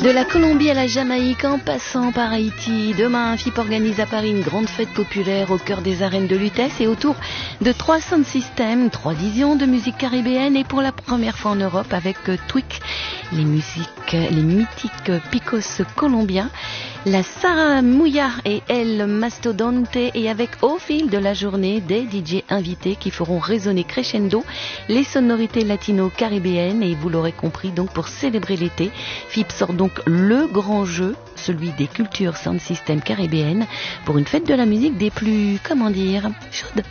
De la Colombie à la Jamaïque en passant par Haïti, demain FIP organise à Paris une grande fête populaire au cœur des arènes de Lutèce et autour de 3 sound systems, 3 visions de musique caribéenne et pour la première fois en Europe avec Twik, les mythiques picos colombiens, la Sarah Mouya et El Mastodonte et avec au fil de la journée des DJ invités qui feront résonner crescendo les sonorités latino-caribéennes et vous l'aurez compris donc pour célébrer l'été, FIP sort donc le grand jeu, celui des cultures sound system caribéennes pour une fête de la musique des plus, chaudes.